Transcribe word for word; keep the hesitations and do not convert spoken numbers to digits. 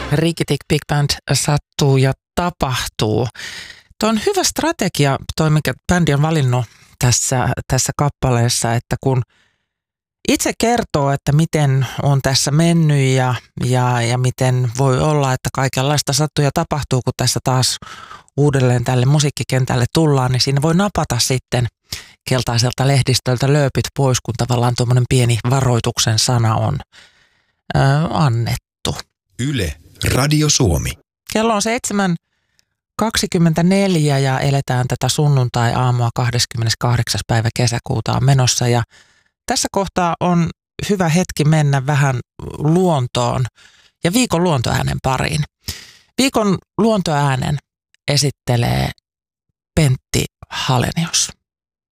Rikitik Big Band sattuu ja tapahtuu. Tuo on hyvä strategia, toi minkä bändi on valinnut tässä, tässä kappaleessa, että kun itse kertoo, että miten on tässä mennyt ja, ja, ja miten voi olla, että kaikenlaista sattuu ja tapahtuu, kun tässä taas uudelleen tälle musiikkikentälle tullaan, niin siinä voi napata sitten keltaiselta lehdistöltä lööpit pois, kun tavallaan tuommoinen pieni varoituksen sana on ö, annettu. Yle, Radio Suomi. Kello on seitsemän kaksikymmentäneljä ja eletään tätä sunnuntai-aamua kahdeskymmeneskahdeksas päivä kesäkuuta on menossa ja tässä kohtaa on hyvä hetki mennä vähän luontoon ja viikon luontoäänen pariin. Viikon luontoäänen esittelee Pentti Halenius.